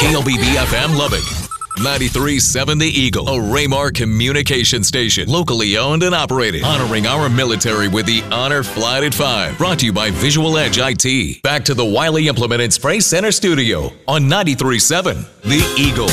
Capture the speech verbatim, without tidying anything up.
K L B B F M Lubbock. ninety-three point seven The Eagle, a Raymar communication station, locally owned and operated, honoring our military with the Honor Flight at five. Brought to you by Visual Edge I T. Back to the Wiley Implement and Spray Center studio on ninety-three point seven The Eagle.